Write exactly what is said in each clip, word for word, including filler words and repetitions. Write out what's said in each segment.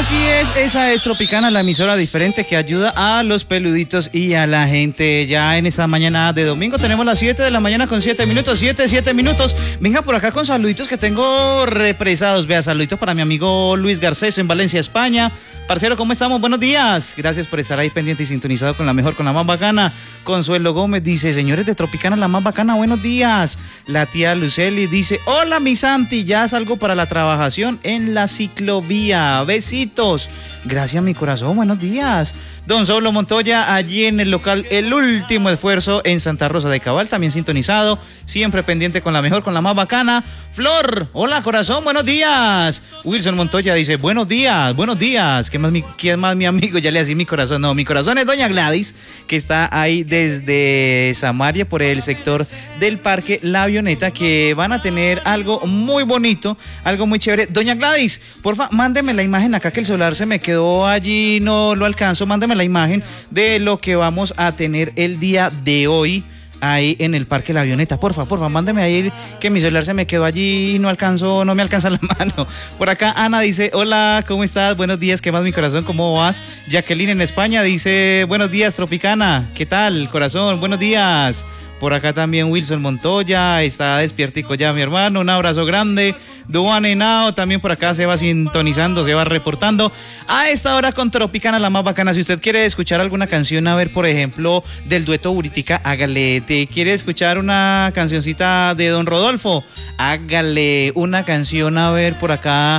Así es, esa es Tropicana, la emisora diferente que ayuda a los peluditos y a la gente. Ya en esta mañana de domingo tenemos las siete de la mañana con siete minutos, siete, siete minutos. Venga por acá con saluditos que tengo represados. Vea, saluditos para mi amigo Luis Garcés en Valencia, España. Parcero, ¿cómo estamos? Buenos días. Gracias por estar ahí pendiente y sintonizado con la mejor, con la más bacana. Consuelo Gómez dice, señores de Tropicana, la más bacana, buenos días. La tía Luceli dice, hola mi Santi, ya salgo para la trabajación en la ciclovía. Besitos. Gracias mi corazón, buenos días. Don Saulo Montoya, allí en el local El Último Esfuerzo en Santa Rosa de Cabal, también sintonizado, siempre pendiente con la mejor, con la más bacana. Flor, hola corazón, buenos días. Wilson Montoya dice, buenos días, buenos días. ¿Qué más mi, quién más mi amigo? Ya le así mi corazón. No, mi corazón es doña Gladys, que está ahí desde Samaria por el sector del Parque La Avioneta, que van a tener algo muy bonito, algo muy chévere. Doña Gladys, porfa, mándeme la imagen acá que el celular se me quedó allí, no lo alcanzo. Mándeme la imagen de lo que vamos a tener el día de hoy ahí en el Parque La Avioneta. Porfa, porfa, mándeme ahí que mi celular se me quedó allí y no alcanzo, no me alcanza la mano. Por acá Ana dice, hola, ¿cómo estás? Buenos días, ¿qué más mi corazón? ¿Cómo vas? Jacqueline en España dice, buenos días Tropicana, ¿qué tal corazón? Buenos días. Por acá también Wilson Montoya, está despiertico ya mi hermano, un abrazo grande. Duan Henao también por acá se va sintonizando, se va reportando. A esta hora con Tropicana, la más bacana. Si usted quiere escuchar alguna canción, a ver, por ejemplo, del dueto Buritica, hágale. ¿Te quiere escuchar una cancioncita de Don Rodolfo? Hágale. Una canción, a ver, por acá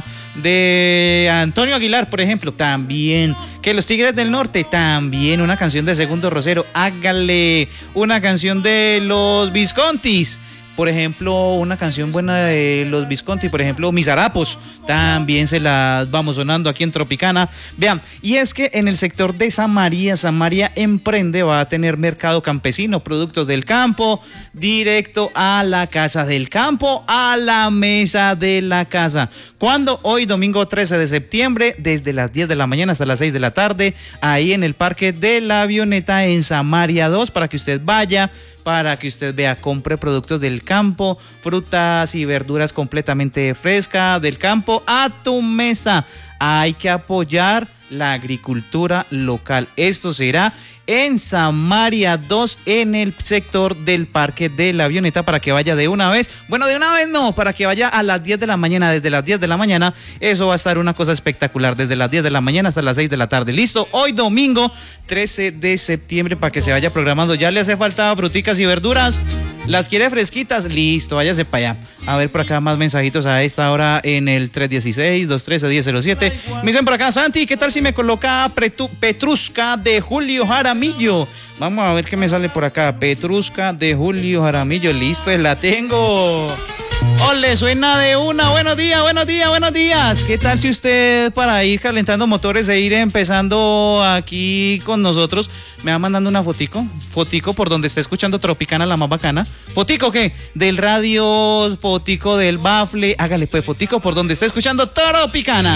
de Antonio Aguilar, por ejemplo, también. Que los Tigres del Norte, también. Una canción de Segundo Rosero, hágale. Una canción de los Viscontis, por ejemplo, una canción buena de los Visconti, por ejemplo, Mis Harapos, también se las vamos sonando aquí en Tropicana. Vean, y es que en el sector de Samaria, Samaria Emprende va a tener mercado campesino, productos del campo, directo a la casa del campo, a la mesa de la casa. ¿Cuándo? Hoy, domingo trece de septiembre, desde las diez de la mañana hasta las seis de la tarde, ahí en el Parque de la Avioneta en Samaria dos, para que usted vaya, para que usted vea, compre productos del campo, frutas y verduras completamente frescas del campo a tu mesa. Hay que apoyar la agricultura local. Esto será en Samaria dos, en el sector del Parque de la Avioneta, para que vaya de una vez. Bueno, de una vez no, para que vaya a las diez de la mañana, desde las diez de la mañana. Eso va a estar una cosa espectacular, desde las diez de la mañana hasta las seis de la tarde. Listo, hoy domingo trece de septiembre, para que se vaya programando. Ya le hace falta fruticas y verduras. ¿Las quiere fresquitas? Listo, váyase para allá. A ver por acá más mensajitos a esta hora en el tres uno seis, dos uno tres, uno cero cero siete. Me dicen por acá, Santi, ¿qué tal si me coloca Pretu- Petrusca de Julio Jaramillo? Vamos a ver qué me sale por acá. Petrusca de Julio Jaramillo. Listo, la tengo. Ole, suena de una. Buenos días, buenos días, buenos días. ¿Qué tal si usted, para ir calentando motores e ir empezando aquí con nosotros, me va mandando una fotico? Fotico por donde esté escuchando Tropicana, la más bacana. ¿Fotico qué? Del radio, fotico del bafle. Hágale pues, fotico por donde esté escuchando Tropicana.